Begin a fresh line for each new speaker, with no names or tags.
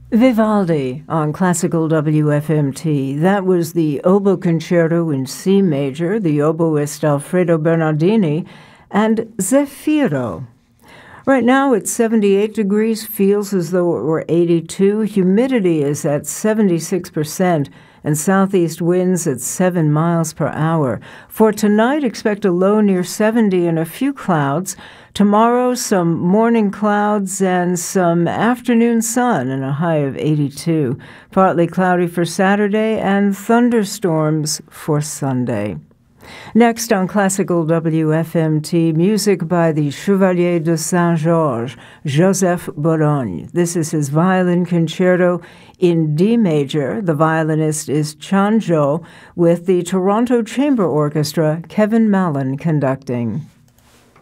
Vivaldi on Classical WFMT. That was the Oboe Concerto in C major, the oboist Alfredo Bernardini, and Zefiro. Right now it's 78 degrees, feels as though it were 82. Humidity is at 76%, and southeast winds at 7 miles per hour. For tonight, expect a low near 70 and a few clouds. Tomorrow, some morning clouds and some afternoon sun and a high of 82. Partly cloudy for Saturday and thunderstorms for Sunday. Next on Classical WFMT, music by the Chevalier de Saint-Georges, Joseph Bologne. This is his violin concerto in D major. The violinist is Chan Zhou, with the Toronto Chamber Orchestra, Kevin Mallon conducting.